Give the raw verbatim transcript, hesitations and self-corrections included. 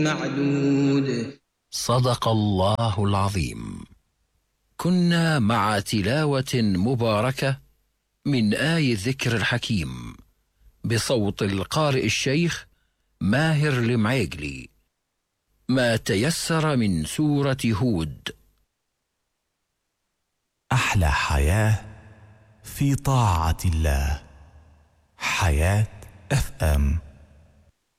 معدود. صدق الله العظيم. كنا مع تلاوة مباركة من آي الذكر الحكيم بصوت القارئ الشيخ ماهر المعيقلي، ما تيسر من سورة هود. أحلى حياة في طاعة الله. حياة اف ام.